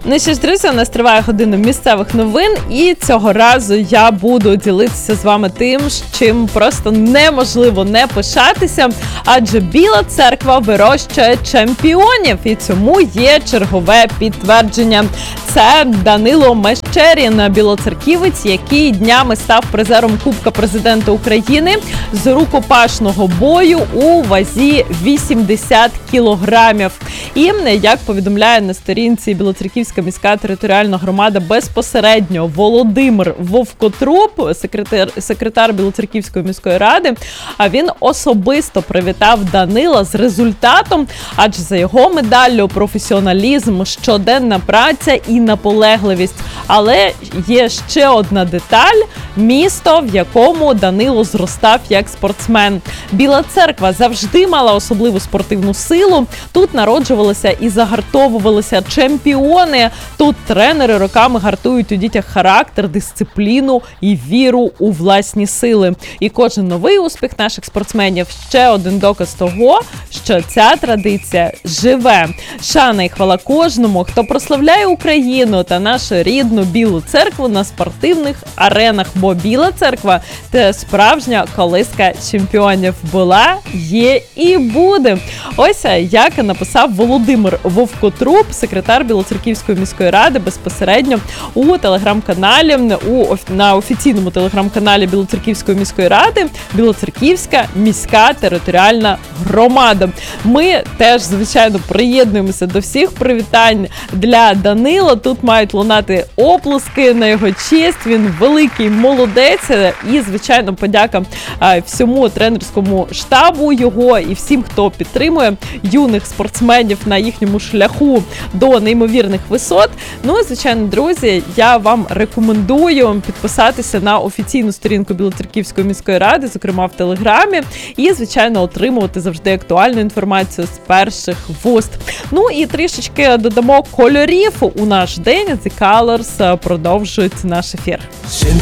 Ну що ж, друзі, у нас триває година місцевих новин, і цього разу я буду ділитися з вами тим, чим просто неможливо не пишатися, адже Біла Церква вирощує чемпіонів, і цьому є чергове підтвердження. Це Данило Мещерін, білоцерківець, який днями став призером Кубка Президента України з рукопашного бою у вазі 80 кілограмів. І, як повідомляє на сторінці Білоцерківська міська територіальна громада безпосередньо Володимир Вовкотруп, секретар Білоцерківської міської ради, а він особисто привітав Данила з результатом, адже за його медаллю професіоналізм, щоденна праця і наполегливість. Але є ще одна деталь – місто, в якому Данило зростав як спортсмен. Біла Церква завжди мала особливу спортивну силу. Тут народжувалися і загартовувалися чемпіони. Тут тренери роками гартують у дітях характер, дисципліну і віру у власні сили. І кожен новий успіх наших спортсменів – ще один доказ того, що ця традиція живе. Шана і хвала кожному, хто прославляє Україну та нашу рідну Білу Церкву на спортивних аренах, бо Біла Церква – це справжня колиска чемпіонів. Була, є і буде. Ось як написав Володимир Вовкотруп, секретар Білоцерківської міської ради, безпосередньо у телеграм-каналі, на офіційному телеграм-каналі Білоцерківської міської ради Білоцерківська міська територіальна громада. Ми теж, звичайно, приєднуємося до всіх привітань для Данила. Тут мають лунати оплески на його честь. Він великий молодець. І, звичайно, подяка всьому тренерському штабу його і всім, хто підтримує юних спортсменів на їхньому шляху до неймовірних висот. Ну і, звичайно, друзі, я вам рекомендую підписатися на офіційну сторінку Білоцерківської міської ради, зокрема в Телеграмі, і, звичайно, отримувати завжди актуальну інформацію з перших вуст. Ну і трішечки додамо кольорів у наш день. The Colors продовжують наш ефір.